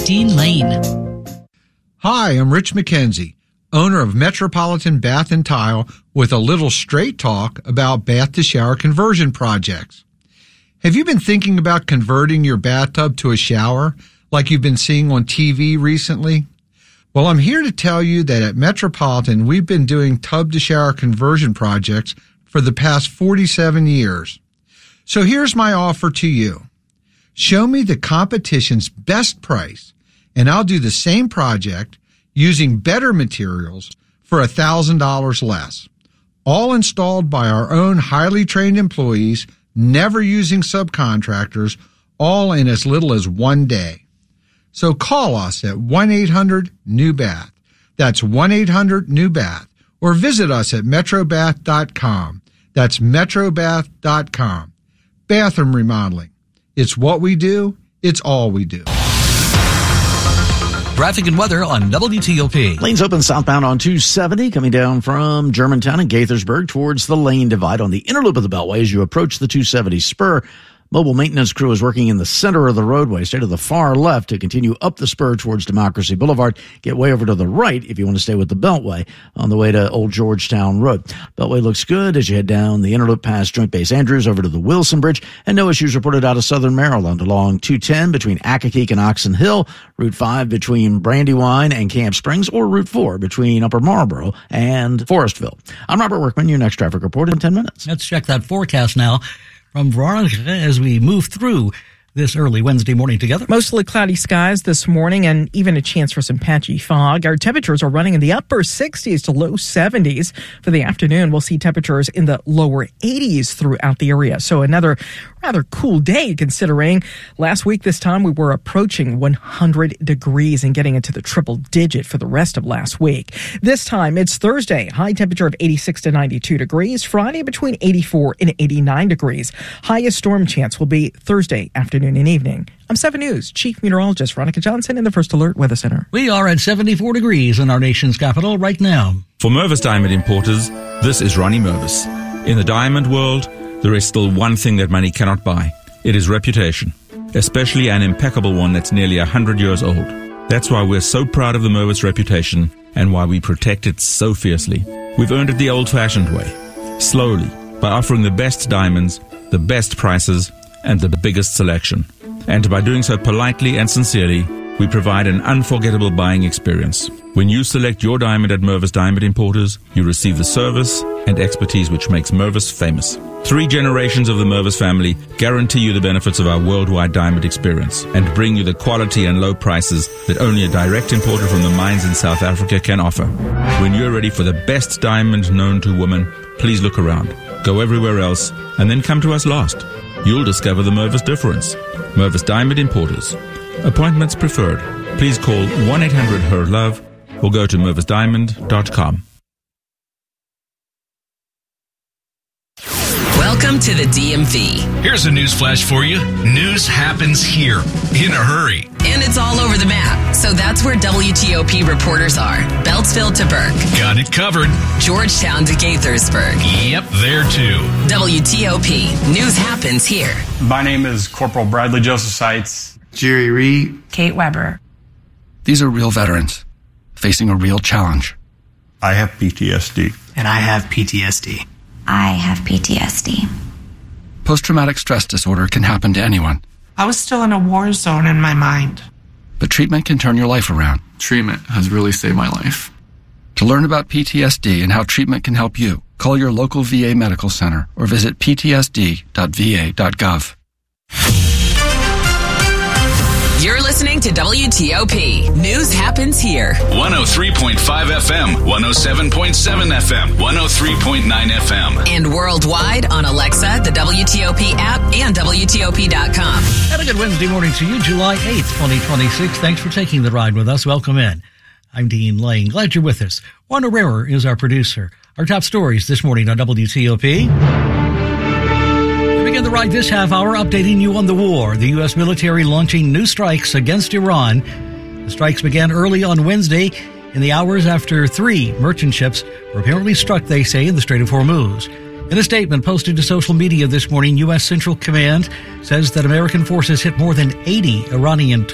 19 Lane. Hi, I'm Rich McKenzie, owner of Metropolitan Bath and Tile, with a little straight talk about bath to shower conversion projects. Have you been thinking about converting your bathtub to a shower like you've been seeing on TV recently? Well, I'm here to tell you that at Metropolitan, we've been doing tub to shower conversion projects for the past 47 years. So here's my offer to you. Show me the competition's best price, and I'll do the same project using better materials for $1,000 less. All installed by our own highly trained employees, never using subcontractors, all in as little as 1 day. So call us at 1-800-NEW-BATH. That's 1-800-NEW-BATH. Or visit us at metrobath.com. That's metrobath.com. Bathroom remodeling. It's what we do. It's all we do. Traffic and weather on WTOP. Lanes open southbound on 270, coming down from Germantown and Gaithersburg towards the lane divide on the inner loop of the Beltway as you approach the 270 spur. Mobile maintenance crew is working in the center of the roadway. Stay to the far left to continue up the spur towards Democracy Boulevard. Get way over to the right if you want to stay with the Beltway on the way to Old Georgetown Road. Beltway looks good as you head down the inner loop past Joint Base Andrews over to the Wilson Bridge. And no issues reported out of southern Maryland along 210 between Accokeek and Oxon Hill, Route 5 between Brandywine and Camp Springs, or Route 4 between Upper Marlboro and Forestville. I'm Robert Workman, your next traffic report in 10 minutes. Let's check that forecast now from Veronica as we move through this early Wednesday morning together. Mostly cloudy skies this morning and even a chance for some patchy fog. Our temperatures are running in the upper 60s to low 70s. For the afternoon, we'll see temperatures in the lower 80s throughout the area. So another rather cool day considering last week this time we were approaching 100 degrees and getting into the triple digit for the rest of last week. This time it's Thursday, high temperature of 86 to 92 degrees. Friday between 84 and 89 degrees. Highest storm chance will be Thursday afternoon and evening. I'm 7 News Chief Meteorologist Veronica Johnson in the First Alert Weather Center. We are at 74 degrees in our nation's capital right now. For Mervis Diamond Importers, this is Ronnie Mervis. In the diamond world, there is still one thing that money cannot buy. It is reputation, especially an impeccable one that's nearly 100 years old. That's why we're so proud of the Mervis reputation and why we protect it so fiercely. We've earned it the old-fashioned way, slowly, by offering the best diamonds, the best prices, and the biggest selection. And by doing so politely and sincerely, we provide an unforgettable buying experience. When you select your diamond at Mervis Diamond Importers, you receive the service and expertise which makes Mervis famous. 3 generations of the Mervis family guarantee you the benefits of our worldwide diamond experience and bring you the quality and low prices that only a direct importer from the mines in South Africa can offer. When you're ready for the best diamond known to woman, please look around. Go everywhere else and then come to us last. You'll discover the Mervis difference. Mervis Diamond Importers. Appointments preferred. Please call 1-800-HER-LOVE or go to mervisdiamond.com. Welcome to the DMV. Here's a news flash for you. News happens here in a hurry. And it's all over the map. So that's where WTOP reporters are. Beltsville to Burke. Got it covered. Georgetown to Gaithersburg. Yep, there too. WTOP. News happens here. My name is Corporal Bradley Joseph Seitz. Jerry Reed. Kate Weber. These are real veterans facing a real challenge. I have PTSD. And I have PTSD. I have PTSD. Post-traumatic stress disorder can happen to anyone. I was still in a war zone in my mind. But treatment can turn your life around. Treatment has really saved my life. To learn about PTSD and how treatment can help you, call your local VA medical center or visit ptsd.va.gov. You're listening to WTOP. News happens here. 103.5 FM, 107.7 FM, 103.9 FM. And worldwide on Alexa, the WTOP app, and WTOP.com. And a good Wednesday morning to you, July 8th, 2026. Thanks for taking the ride with us. Welcome in. I'm Dean Lane. Glad you're with us. Wanda Rarer is our producer. Our top stories this morning on WTOP. We begin the ride this half hour updating you on the war. The U.S. military launching new strikes against Iran. The strikes began early on Wednesday in the hours after 3 merchant ships were apparently struck, they say, in the Strait of Hormuz. In a statement posted to social media this morning, U.S. Central Command says that American forces hit more than 80 Iranian